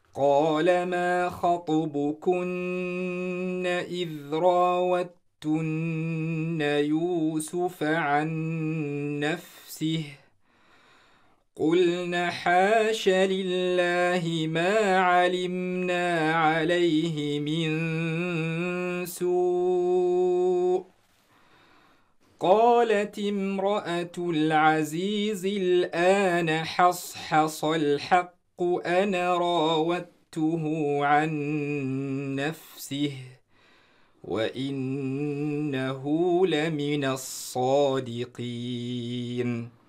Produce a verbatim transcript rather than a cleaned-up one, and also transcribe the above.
قال ما خطبكن إذ راوتن يوسف عن نفسه قلن حاش لله ما علمنا عليه من سوء قالت امرأة العزيز الآن حصحص الحق أنا راودته عن نفسه وإنه لمن الصادقين